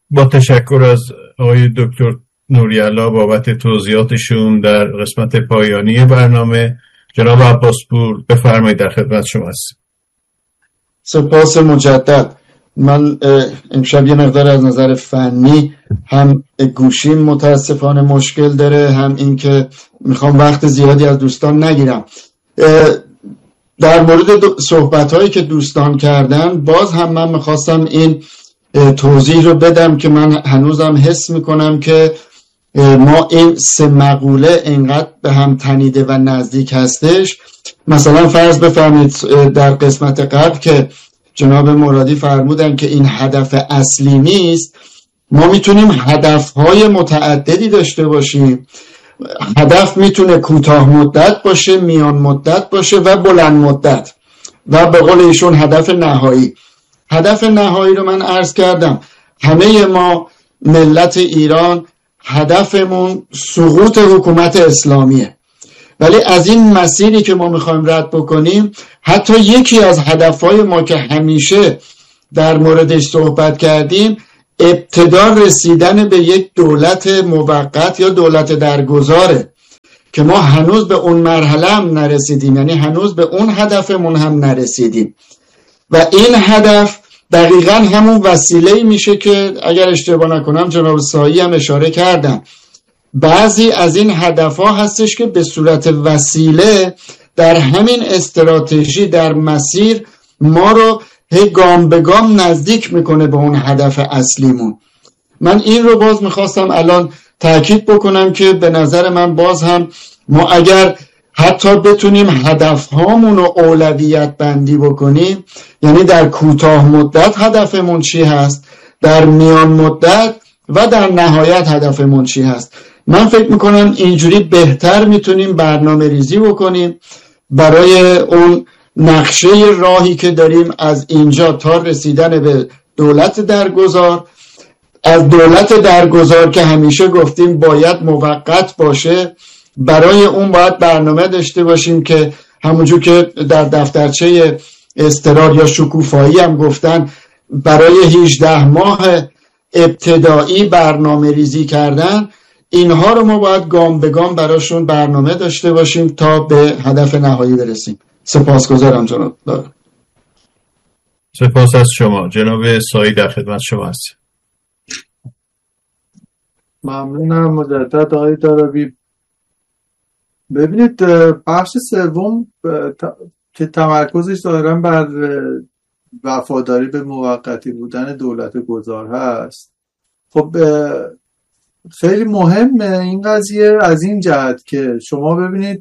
با تشکر از آقای دکتر نوری‌الله بابت توضیحاتشون در قسمت پایانی برنامه. جناب عباسپور بفرمایید، در خدمت شما هستیم. سپاس مجدد. من امشب یه مقدار از نظر فنی هم گوشیم متاسفانه مشکل داره، هم این که میخوام وقت زیادی از دوستان نگیرم. در مورد صحبت‌هایی که دوستان کردن باز هم من میخواستم این توضیح رو بدم که من هنوزم حس میکنم که ما این سه مقوله اینقدر به هم تنیده و نزدیک هستش. مثلا فرض بفرمایید در قسمت قبل که جناب مرادی فرمودن که این هدف اصلی نیست، ما میتونیم هدفهای متعددی داشته باشیم. هدف میتونه کوتاه مدت باشه، میان مدت باشه و بلند مدت، و به قول ایشون هدف نهایی. هدف نهایی رو من عرض کردم، همه ما ملت ایران هدفمون سقوط حکومت اسلامیه، ولی از این مسیری که ما میخوایم رد بکنیم، حتی یکی از هدفهای ما که همیشه در موردش صحبت کردیم، ابتدا رسیدن به یک دولت موقت یا دولت درگذاره که ما هنوز به اون مرحله هم نرسیدیم، یعنی هنوز به اون هدفمون هم نرسیدیم. و این هدف دقیقاً همون وسیله‌ای میشه که اگر اشتباه نکنم جناب سایی هم اشاره کردن، بعضی از این هدفها هستش که به صورت وسیله در همین استراتژی در مسیر ما رو گام به گام نزدیک میکنه به اون هدف اصلیمون. من این رو باز میخواستم الان تأکید بکنم که به نظر من باز هم ما اگر حتی بتونیم هدفهامون رو اولویت بندی بکنیم، یعنی در کوتاه مدت هدفمون چی هست، در میان مدت و در نهایت هدفمون چی هست، من فکر میکنم اینجوری بهتر میتونیم برنامه ریزی بکنیم برای اون نقشه راهی که داریم از اینجا تا رسیدن به دولت درگذار. از دولت درگذار که همیشه گفتیم باید موقت باشه، برای اون باید برنامه داشته باشیم که همونجور که در دفترچه اضطرار یا شکوفایی هم گفتن، برای 18 ماه ابتدایی برنامه ریزی کردن. اینها رو ما باید گام به گام براشون برنامه داشته باشیم تا به هدف نهایی برسیم. سپاسگزارم جناب. سپاس از شما. جناب سایی در خدمت شما هستیم. ممنونم مجدد آقای دارابی. ببینید بخش سوم که تمرکزش دارم بر وفاداری به موقتی بودن دولت گذار هست، خب خیلی مهمه این قضیه از این جهت که شما ببینید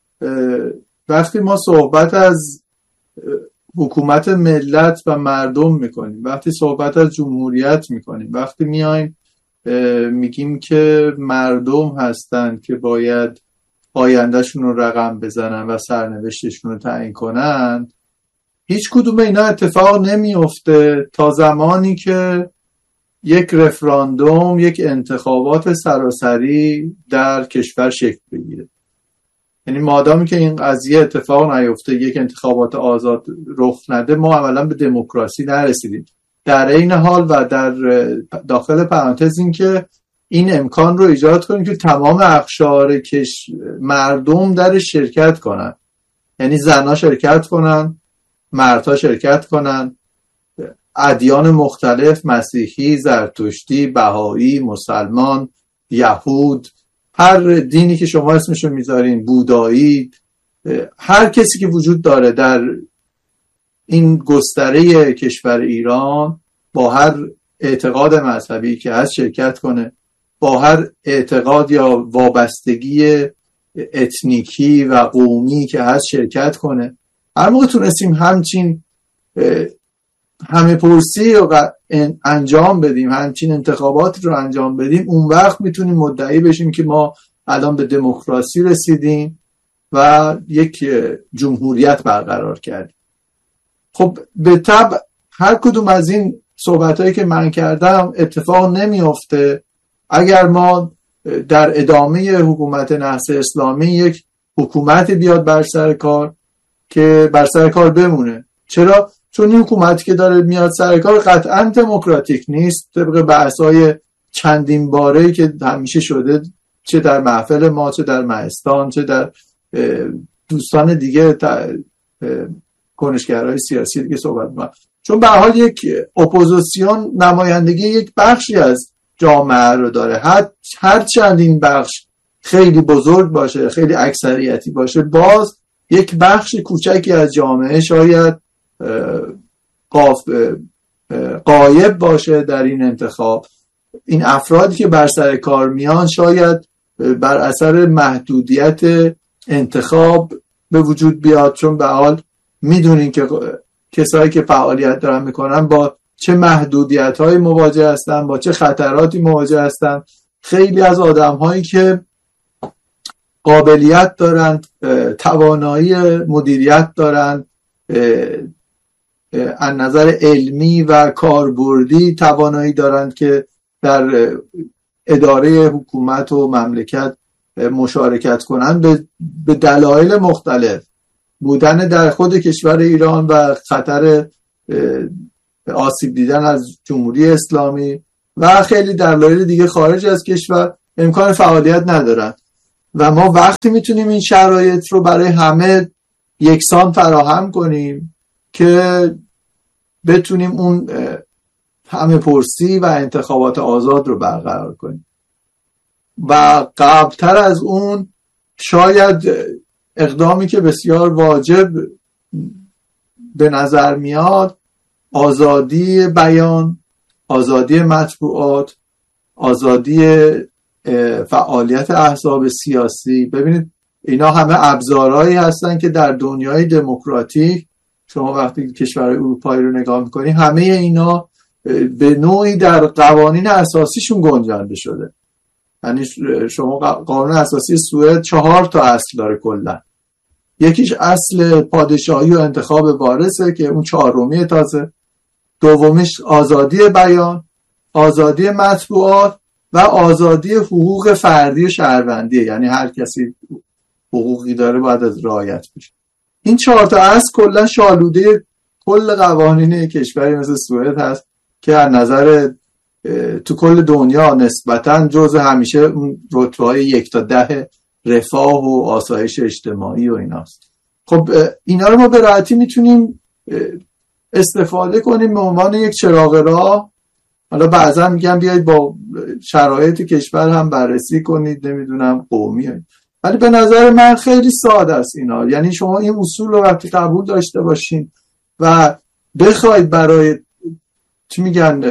وقتی ما صحبت از حکومت ملت و مردم میکنیم، وقتی صحبت از جمهوریت میکنیم، وقتی میایم میگیم که مردم هستن که باید آیندهشون رو رقم بزنن و سرنوشتشون رو تعیین کنن، هیچ کدوم اینا اتفاق نمیفته تا زمانی که یک رفراندوم، یک انتخابات سراسری در کشور شکل بگیره. یعنی مادامی که این قضیه اتفاق نیفته، یک انتخابات آزاد رخ نده، ما عملا به دموکراسی نرسیدیم. در این حال و در داخل پرانتز این که این امکان رو ایجاد کنیم که تمام اقشار مردم در شرکت کنن، یعنی زنها شرکت کنن، مردها شرکت کنن، ادیان مختلف، مسیحی، زرتشتی، بهایی، مسلمان، یهود، هر دینی که شما اسمشو میذارین، بودایی، هر کسی که وجود داره در این گستره کشور ایران با هر اعتقاد مذهبی که هست شرکت کنه، با هر اعتقاد یا وابستگی اتنیکی و قومی که هست شرکت کنه. هر موقع تونستیم همچین همه پرسی رو انجام بدیم، همچین انتخابات رو انجام بدیم، اون وقت میتونیم مدعی بشیم که ما الان به دموکراسی رسیدیم و یک جمهوریت برقرار کردیم. خب به طبع هر کدوم از این صحبتایی که من کردم اتفاق نمیفته اگر ما در ادامه حکومت نهضت اسلامی یک حکومت بیاد بر سر کار که بر سر کار بمونه. چرا؟ چون این حکومتی که داره میاد سر کار قطعا دموکراتیک نیست، طبق بحث‌های چندین باره‌ای که همیشه شده، چه در محفل ما، چه در مهستان، چه در دوستان دیگه کنشگرهای سیاسی دیگه صحبت می‌کنن. چون به حال یک اپوزیسیون نمایندگی یک بخشی از جامعه رو داره، هر چند این بخش خیلی بزرگ باشه، خیلی اکثریتی باشه، باز یک بخش کوچکی از جامعه شاید غایب باشه در این انتخاب. این افرادی که بر سر کار میان شاید بر اثر محدودیت انتخاب به وجود بیاد، چون به حال میدونین که کسایی که فعالیت دارن میکنن با چه محدودیت‌های مواجه هستن، با چه خطراتی مواجه هستن. خیلی از آدم‌هایی که قابلیت دارن، توانایی مدیریت دارن، از نظر علمی و کاربردی توانایی دارن که در اداره حکومت و مملکت مشارکت کنن، به دلایل مختلف، بودن در خود کشور ایران و خطر آسیب دیدن از جمهوری اسلامی و خیلی دلایل دیگه خارج از کشور امکان فعالیت ندارن. و ما وقتی میتونیم این شرایط رو برای همه یکسان فراهم کنیم که بتونیم اون همه پرسی و انتخابات آزاد رو برقرار کنیم. و قبلتر از اون شاید اقدامی که بسیار واجب به نظر میاد، آزادی بیان، آزادی مطبوعات، آزادی فعالیت احزاب سیاسی. ببینید اینا همه ابزارهایی هستن که در دنیای دموکراتیک، شما وقتی کشورهای اروپایی رو نگاه میکنی، همه اینا به نوعی در قوانین اساسیشون گنجانده شده. یعنی شما قانون اساسی سوئد 4 تا اصل داره کلا. یکیش اصل پادشاهی و انتخاب وارثه که اون 4می تازه. دومیش آزادی بیان، آزادی مطبوعات و آزادی حقوق فردی و شهروندیه، یعنی هر کسی حقوقی داره باید از رعایت بشه. این 4 تا اصل کلا شالوده کل قوانین کشوری مثل سوئد هست که از نظر تو کل دنیا نسبتاً جزء همیشه اون رتبه‌های 1 تا 10 رفاه و آسایش اجتماعی و ایناست. خب اینا رو ما به راحتی میتونیم استفاده کنیم به عنوان یک چراغ راه. حالا بعضا میگم بیایید با شرایط کشور هم بررسی کنید، نمیدونم قومی، ولی به نظر من خیلی ساده است اینا. یعنی شما این اصول رو وقتی قبول داشته باشین و بخواید برای چی میگن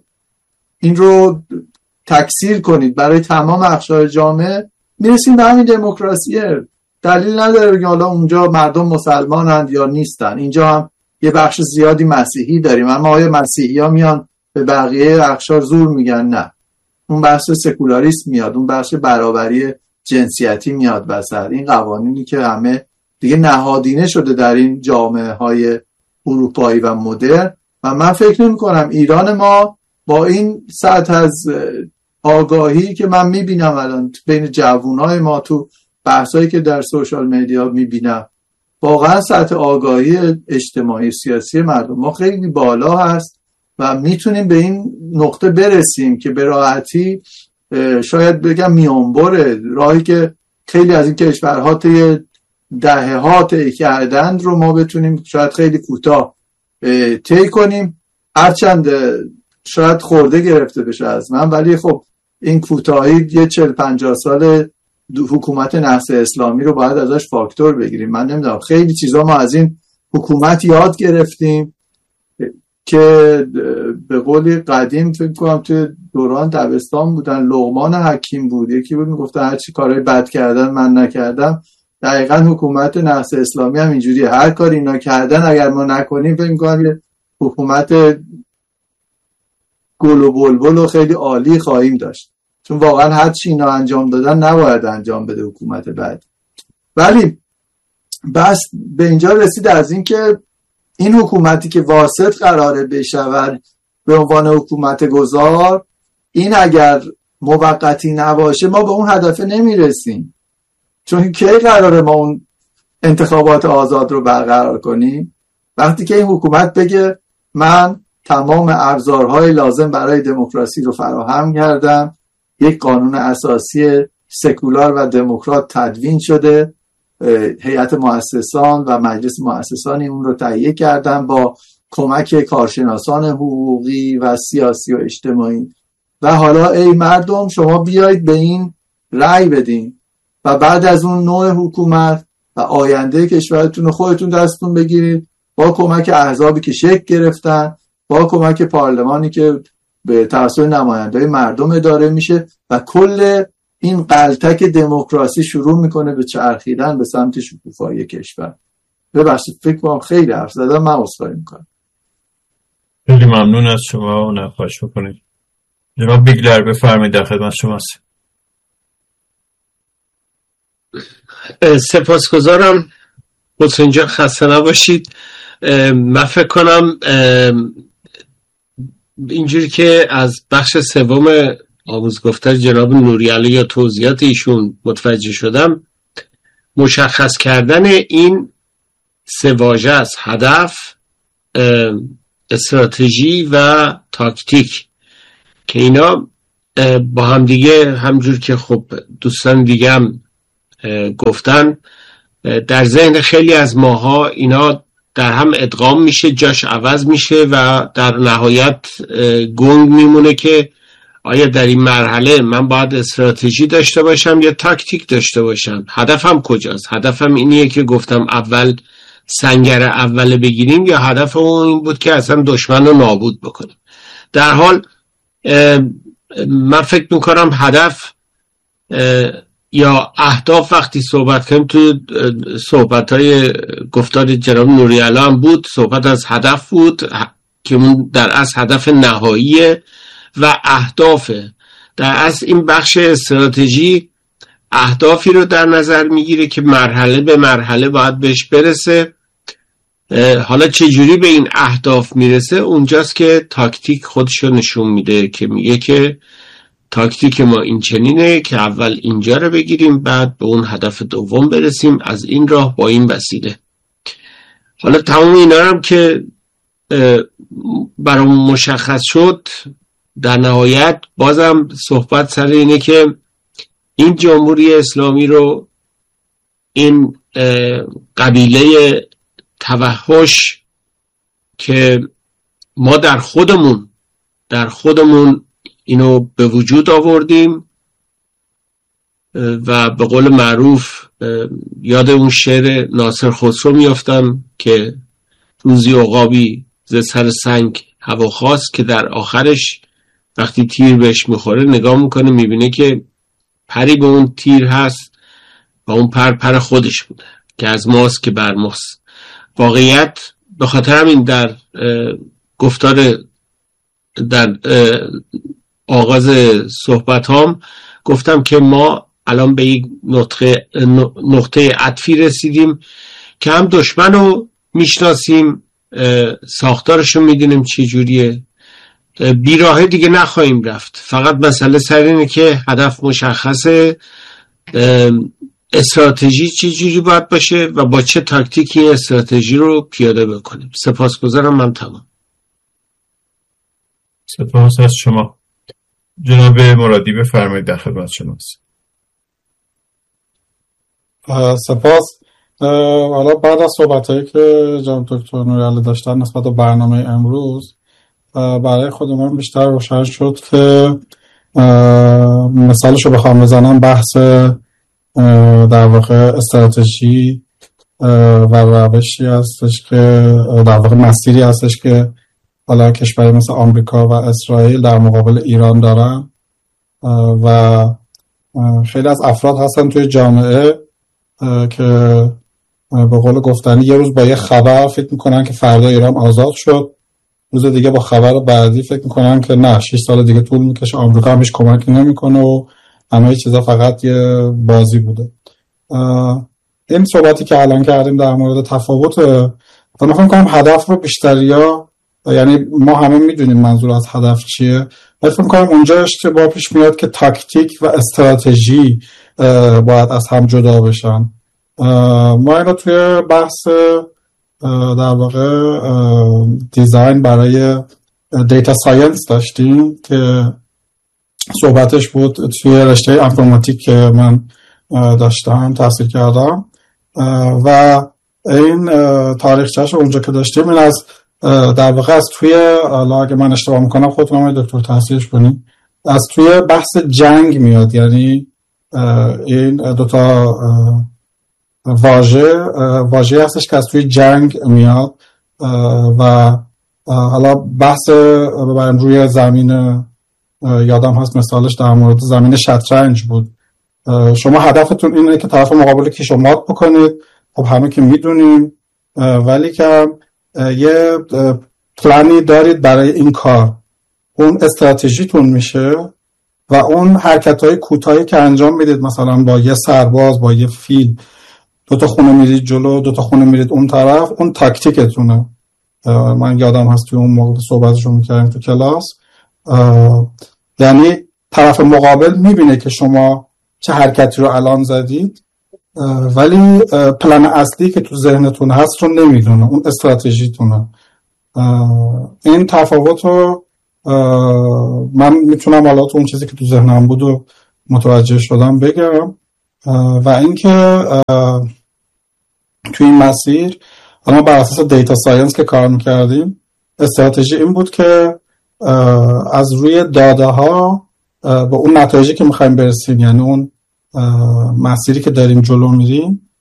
این رو تکثیر کنید برای تمام اقشار جامعه، میرسیم به همین دموکراسیه. دلیل نداره که حالا اونجا مردم مسلمانند یا نیستن. اینجا هم یه بخش زیادی مسیحی داریم، اما آیا مسیحی ها میان به بقیه اقشار زور میگن؟ نه. اون بحث سکولاریسم میاد، اون بحث برابری جنسیتی میاد وسط. این قوانینی که همه دیگه نهادینه شده در این جامعه های اروپایی و مدرن. و من فکر نمی کنم ایران ما با این سطح از آگاهی که من میبینم الان بین جوانای ما تو بحثایی که در سوشال مدیا میبینم، واقعا سطح آگاهی اجتماعی سیاسی مردم ما خیلی بالا هست و میتونیم به این نقطه برسیم که به راحتی شاید بگم میانبر راهی که خیلی از این کشورها طی دهه‌ها طی کردند رو ما بتونیم شاید خیلی کوتاه طی کنیم. هرچند شاید خورده گرفته بشه از من، ولی خب این کوتاهی یه 40-50 سال حکومت نهضت اسلامی رو باید ازش فاکتور بگیریم. من نمیدونم، خیلی چیزا ما از این حکومت یاد گرفتیم که به قولی قدیم فکر کنم توی دوران دبستان بودن، لقمان حکیم بود، یکی بود میگفت هر چی کارهای بد کردن من نکردم. دقیقاً حکومت نهضت اسلامی هم اینجوریه، هر کاری اینا کردن اگر ما نکنیم فکر می‌کنم یه حکومت گل و بلبل و خیلی عالی خواهیم داشت، چون واقعا هر چی اینا انجام دادن نباید انجام بده حکومت بعد. ولی بس به اینجا رسید از این که این حکومتی که واسط قراره بشود به عنوان حکومت گذار، این اگر موقتی نباشه ما به اون هدف نمیرسیم. چون کی قراره ما اون انتخابات آزاد رو برقرار کنیم؟ وقتی که این حکومت بگه من تمام ابزارهای لازم برای دموکراسی رو فراهم کردم، یک قانون اساسی سکولار و دموکرات تدوین شده، هیئت مؤسسان و مجلس مؤسسان اون رو تهیه کردن با کمک کارشناسان حقوقی و سیاسی و اجتماعی، و حالا ای مردم شما بیایید به این رأی بدین و بعد از اون نوع حکومت و آینده کشورتون رو خودتون دستتون بگیرید با کمک احزابی که شکل گرفتن، با کمک پارلمانی که به توسط نماینده‌های مردم اداره میشه و کل این غلطک دموکراسی شروع میکنه به چرخیدن به سمت شکوفایی کشور. ببخشید فکر کنم خیلی حرف زدم، من عذرخواهی میکنم. خیلی ممنون از شما و نخواهش بکنید. جناب بیگلر بفرمایید، در خدمت شماست. سپاسگزارم. حسین جان خسته نباشید. من فکر کنم اینجوری که از بخش سوم آموزگفتار جناب نوریعلی یا توضیحات ایشون متوجه شدم، مشخص کردن این سه واژه است: هدف، استراتژی و تاکتیک، که اینا با هم دیگه همجور که خب دوستان دیگه هم گفتن در ذهن خیلی از ماها اینا در هم ادغام میشه، جاش عوض میشه و در نهایت گنگ میمونه که آیا در این مرحله من باید استراتژی داشته باشم یا تاکتیک داشته باشم؟ هدفم کجاست؟ هدفم اینیه که گفتم اول سنگر اول بگیریم، یا هدف اون این بود که اصلا دشمن رو نابود بکنیم؟ در حال من فکر میکنم هدف یا اهداف وقتی صحبت کنیم، تو صحبت‌های گفتار جناب نوریعلی هم بود، صحبت از هدف بود که اون در اصل هدف نهاییه و اهداف. در اصل این بخش استراتژی اهدافی رو در نظر میگیره که مرحله به مرحله باید بهش برسه. حالا چجوری به این اهداف میرسه اونجاست که تاکتیک خودشو نشون میده، که میگه که تاکتیک ما این چنینه که اول اینجا رو بگیریم، بعد به اون هدف دوم برسیم از این راه با این وسیله. حالا تمام اینا هم که برام مشخص شد، در نهایت بازم صحبت سر اینه که این جمهوری اسلامی رو این قبیله توحش که ما در خودمون اینو به وجود آوردیم و به قول معروف یاد اون شعر ناصر خسرو میافتم که روزی عقابی ز سر سنگ هوا خواست، که در آخرش وقتی تیر بهش میخوره نگاه میکنه میبینه که پری به اون تیر هست و اون پر خودش بوده که از ماست که بر ماست. واقعیت به خاطر همین در گفتار در آغاز صحبت هم گفتم که ما الان به یک نقطه عطفی رسیدیم که هم دشمن رو میشناسیم، ساختارش رو میدونیم چی جوریه، بیراه دیگه نخواهیم رفت. فقط مسئله سر اینه که هدف مشخصه، استراتژی چی جوری باید باشه و با چه تاکتیکی استراتژی رو پیاده بکنیم. سپاسگزارم. من تمام. سپاس از شما. جناب مرادی بفرمایید، در خدمت شماست. سپاس. حالا بعد از صحبتایی که جناب دکتر نوریعلی داشتن نسبت به برنامه امروز، برای خود من بیشتر روشن شد که مثالشو بخوام بزنم، بحث در واقع استراتژی و روشی هستش که در واقع مسیری هستش که حالا کشوری مثل آمریکا و اسرائیل در مقابل ایران دارن و خیلی از افراد هستن توی جامعه که به قول گفتنی یه روز با یه خبر فکر میکنن که فردا ایران آزاد شد، روز دیگه با خبر بعدی فکر میکنن که نه 6 سال دیگه طول میکشه، آمریکا هم هیچ کمکی نمیکنه و همه چیزا فقط یه بازی بوده. این صحبتی که الان کردیم در مورد تفاوت، من فکر میکنم هدف رو بیشتریا، یعنی ما همه میدونیم منظور از هدف چیه، ولی فکر میکنم اونجا اشتباه پیش میاد که تاکتیک و استراتژی باید از هم جدا بشن. ما اینو توی بحث در واقع دیزاین برای دیتا ساینس داشتیم که صحبتش بود توی رشته انفرماتیک که من داشتم تحصیل کردم و این تاریخچه‌اش اونجا که داشتیم این از در واقع از توی اگه من اشتباه میکنم خودتون هم دکتر تحصیلش کنیم از توی بحث جنگ میاد. یعنی این دوتا واژه هستش که از توی جنگ میاد و حالا بحث ببریم روی زمین یادم هست مثالش در مورد زمین شطرنج بود. شما هدفتون اینه که طرف مقابل کیشو مات بکنید، خب همه که میدونیم، ولی که یه پلانی دارید برای این کار، اون استراتژیتون میشه و اون حرکت‌های کوتاهی که انجام میدید مثلا با یه سرباز با یه فیل 2 خونه میرید جلو 2 خونه میرید اون طرف، اون تاکتیکتونه. من یادم هست توی اون موقع صحبتشو میکردیم تو کلاس، یعنی طرف مقابل میبینه که شما چه حرکتی رو الان زدید ولی پلان اصلی که تو ذهنتون هست رو نمیدونه، اون استراتژیتونه. این تفاوت رو من میتونم حالا تو اون چیزی که تو ذهنم بود و متوجه شدم بگم. و اینکه توی این مسیر ما بر اساس دیتا ساینس که کار میکردیم استراتژی این بود که از روی داده ها به اون نتایجی که میخوایم برسیم، یعنی اون مسیری که داریم جلو میریم،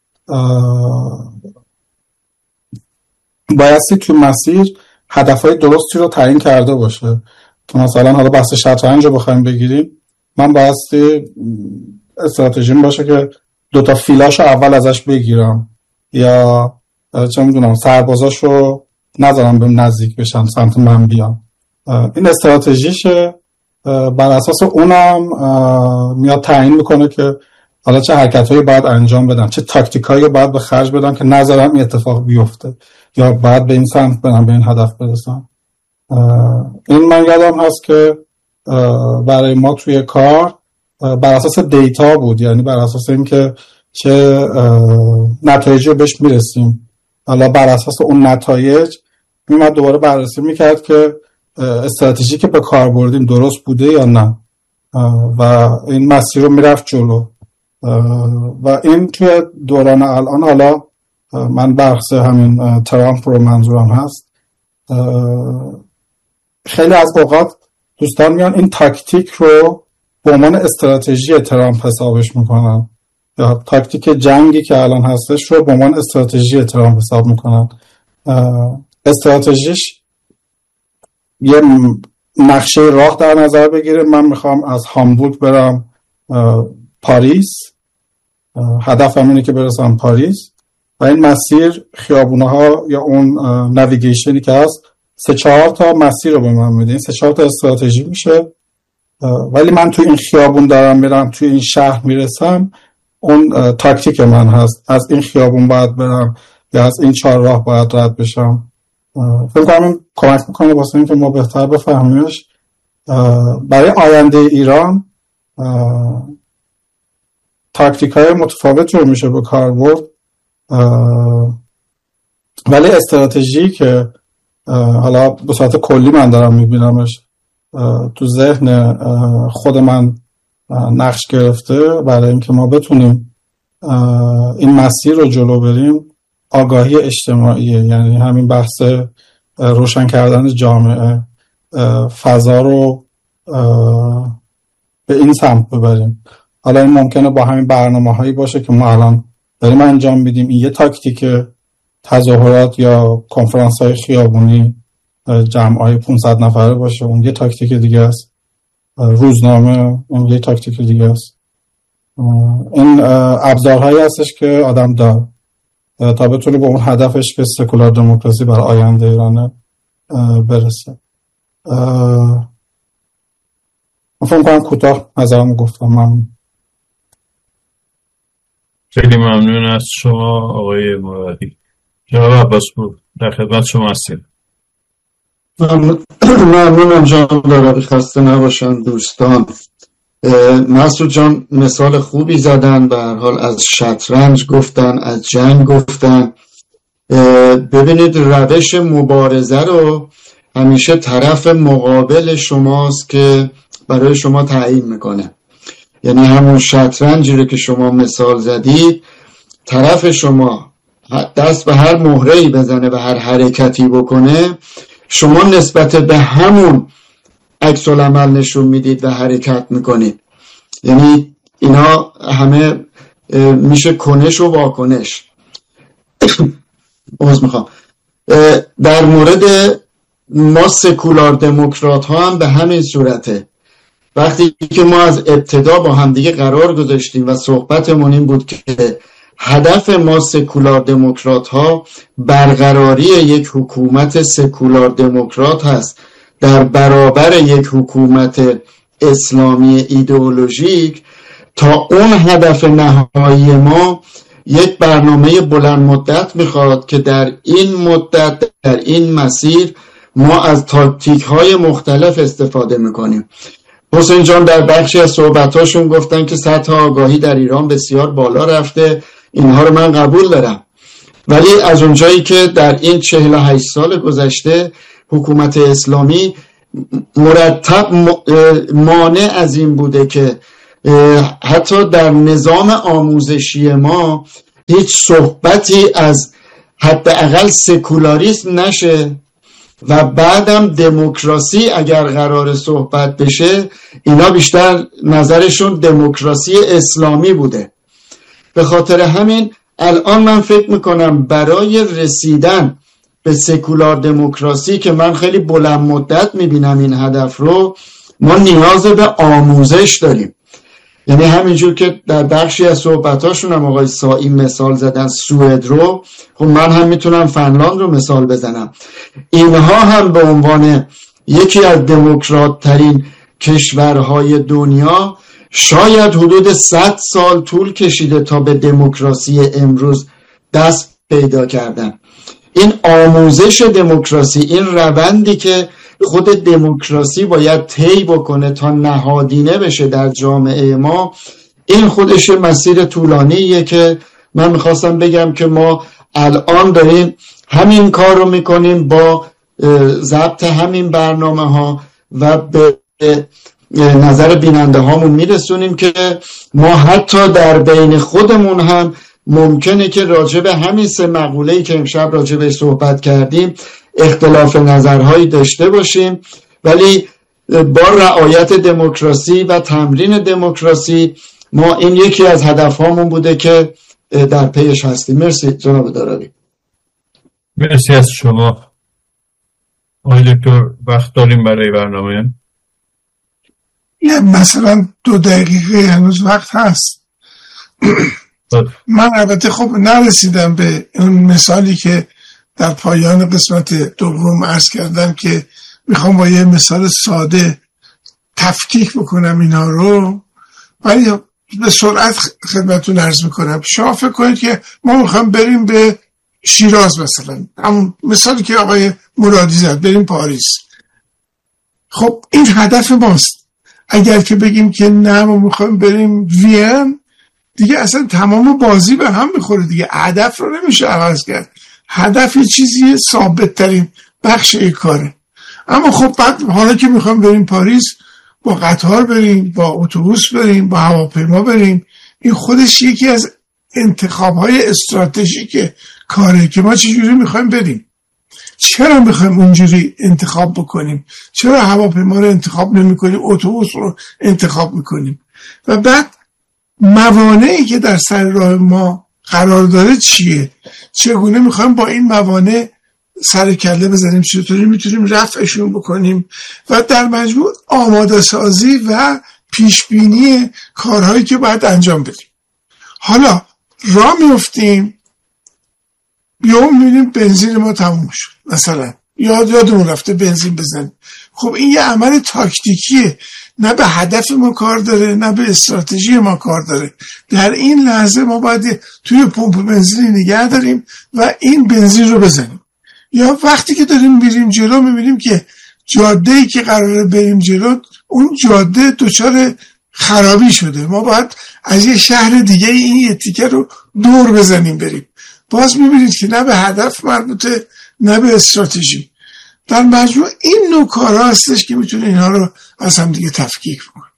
بایستی توی مسیر هدفهای درستی رو تعیین کرده باشه. که مثلا حالا بحث شطرنج رو بخوایم بگیریم، من بایستی استراتژیم باشه که 2 فیلاشو اول ازش بگیرم یا چه میدونم سربازاش رو نذارم بهم نزدیک بشن سمت من بیان. این استراتژیشه، بر اساس اونم میاد تعیین میکنه که حالا چه حرکتایی باید انجام بدم، چه تاکتیکایی باید به خرج بدم که نذارم این اتفاق بیفته یا باید به این سمت برم به این هدف برسم. این من یادم هست که برای ما توی کار بر اساس دیتا بود، یعنی بر اساس این که چه نتایجی رو بهش میرسیم، حالا بر اساس اون نتایج میمد دوباره بررسی میکرد که استراتژی که به کار بردیم درست بوده یا نه و این مسیر رو میرفت جلو. و این توی دوران الان، حالا من بحث همین ترامپ رو منظورم هست، خیلی از اوقات دوستان میان این تاکتیک رو به عنوان استراتژی ترامپ حسابش میکنن یا تاکتیک جنگی که الان هستش رو به عنوان استراتژی ترامپ حساب میکنن. استراتژیش یه نقشه راه در نظر بگیره، من میخوام از هامبورگ برم پاریس، هدفم اینه که برسم پاریس و این مسیر خیابونها یا اون نویگیشنی که هست 3-4 تا مسیر رو به من میده، این 3-4 تا استراتژی میشه. ولی من توی این خیابون دارم میرم، توی این شهر میرسم، اون تاکتیک من هست، از این خیابون باید برم یا از این 4 راه باید رد بشم. فکر کنم این کمک میکنه واسه اینکه ما بهتر بفهمیمش. برای آینده ایران تاکتیک های متفاوت رو میشه به کار برد، ولی استراتژی که حالا به صورت کلی من دارم میبینمش تو ذهن خود من نقش گرفته برای اینکه ما بتونیم این مسیر رو جلو بریم، آگاهی اجتماعیه. یعنی همین بحث روشن کردن جامعه، فضا رو به این سمت ببریم. حالا این ممکنه با همین برنامه هایی باشه که ما الان داریم انجام میدیم، این یه تاکتیک تظاهرات یا کنفرانس های خیابونی جمع های 500 نفره باشه، اون یه تاکتیک دیگه است. روزنامه اون یه تاکتیک دیگه است. این ابزارهایی هستش که آدم داره تا بتونه به اون هدفش که سکولار دموکراسی برای آینده ایران برسه. من فکر می‌کنم کوتاه نظرمو گفتم. من خیلی ممنون از شما آقای مرادی. جناب عباسپور در خدمت شما هستیم. ممنونم جناب دارابی، خسته نباشن دوستان. مسعود جان مثال خوبی زدن، به هر حال از شطرنج گفتن، از جنگ گفتن. ببینید روش مبارزه رو همیشه طرف مقابل شماست که برای شما تعیین میکنه. یعنی همون شطرنجی رو که شما مثال زدید، طرف شما دست به هر مهره‌ای بزنه و هر حرکتی بکنه، شما نسبت به همون عکس العمل نشون میدید و حرکت میکنید. یعنی اینا همه میشه کنش و واکنش. در مورد ما سکولار دموکرات ها هم به همین صورته. وقتی که ما از ابتدا با همدیگه قرار گذاشتیم و صحبتمون این بود که هدف ما سکولار دموکرات ها برقراری یک حکومت سکولار دموکرات هست در برابر یک حکومت اسلامی ایدئولوژیک، تا اون هدف نهایی ما یک برنامه بلند مدت میخواد که در این مدت، در این مسیر ما از تاکتیک های مختلف استفاده میکنیم. حسین جان در بخشی از صحبتاشون گفتن که سطح آگاهی در ایران بسیار بالا رفته. اینها رو من قبول دارم، ولی از اونجایی که در این 48 سال گذشته حکومت اسلامی مرتب مانع از این بوده که حتی در نظام آموزشی ما هیچ صحبتی از حداقل سکولاریسم نشه و بعدم دموکراسی اگر قرار صحبت بشه، اینا بیشتر نظرشون دموکراسی اسلامی بوده. به خاطر همین الان من فکر میکنم برای رسیدن به سکولار دموکراسی که من خیلی بلند مدت میبینم این هدف رو، ما نیاز به آموزش داریم. یعنی همینجور که در بخشی از صحبتاشون هم آقای سایی مثال زدن سوئد رو، خب من هم میتونم فنلاند رو مثال بزنم. اینها هم به عنوان یکی از دموکرات ترین کشورهای دنیا شاید حدود 100 سال طول کشیده تا به دموکراسی امروز دست پیدا کردن. این آموزش دموکراسی، این روندی که خود دموکراسی باید طی بکنه تا نهادینه بشه در جامعه ما، این خودش مسیر طولانیه که من میخواستم بگم که ما الان داریم همین کار رو میکنیم با ضبط همین برنامه ها و به نظر بیننده هامون میرسونیم که ما حتی در بین خودمون هم ممکنه که راجع به همین 3 مقوله‌ای که امشب راجع به صحبت کردیم اختلاف نظرهایی داشته باشیم، ولی با رعایت دموکراسی و تمرین دموکراسی ما این یکی از هدفهامون بوده که در پیش هستیم. مرسی جناب داراوی. مرسی از شما. آقای دکتر وقت داریم برای برنامه؟ مثلا 2 دقیقه هنوز وقت هست. من البته خب نرسیدم به اون مثالی که در پایان قسمت دوم عرض کردم که میخوام با یه مثال ساده تفکیک بکنم اینا رو، ولی به سرعت خدمتتون عرض میکنم. شما فکر کنید که ما میخوام بریم به شیراز، مثلا همون مثالی که آقای مرادی زد، بریم پاریس. خب این هدف ماست. اگر که بگیم که نه ما میخوایم بریم وین، دیگه اصلا تمام بازی به هم میخوره دیگه. هدف رو نمیشه عوض کرد. هدف یه چیزی ثابت ترین بخش ای کاره. اما خب بعد حالا که میخوایم بریم پاریس، با قطار بریم، با اتوبوس بریم، با هواپیما بریم، این خودش یکی از انتخاب‌های استراتژیک کاره که ما چجوری میخوایم بریم. چرا میخوایم اونجوری انتخاب بکنیم؟ چرا هواپیما رو انتخاب نمی‌کنیم، اتوبوس رو انتخاب می‌کنیم؟ و بعد موانعی که در سر راه ما قرار داره چیه؟ چگونه میخوایم با این موانع سر کله بزنیم؟ چطوری میتونیم رفعشون بکنیم؟ و در مجموع آماده سازی و پیشبینی کارهایی که باید انجام بدیم. حالا راه میفتیم، بیام میبینیم بنزین ما تموم شد، مثلا یادمون رفته بنزین بزنیم. خب این یه عمل تاکتیکیه، نه به هدف ما کار داره، نه به استراتژی ما کار داره. در این لحظه ما باید توی پمپ بنزین نگه داریم و این بنزین رو بزنیم. یا وقتی که داریم میریم جلو میبینیم که جاده‌ای که قراره بریم جلو، اون جاده دچار خرابی شده، ما باید از یه شهر دیگه این یه تیکه رو دور بزنیم بریم. باز میبینید که نه به هدف مربوطه نه به استراتژی. در مجموع این نوع کارها هستش که میتونه اینها رو از هم دیگه تفکیک بکنه.